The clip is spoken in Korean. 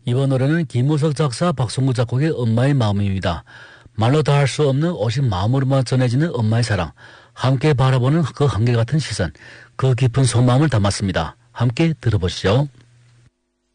이번 노래는 김무석 작사, 박성구 작곡의 엄마의 마음입니다. 말로 다 할 수 없는 오직 마음으로만 전해지는 엄마의 사랑, 함께 바라보는 그 한결같은 시선, 그 깊은 속마음을 담았습니다. 함께 들어보시죠.